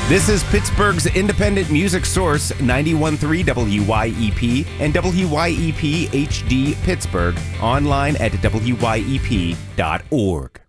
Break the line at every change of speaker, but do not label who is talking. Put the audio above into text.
This is Pittsburgh's independent music source, 91.3 WYEP and WYEP HD Pittsburgh, online at wyep.org.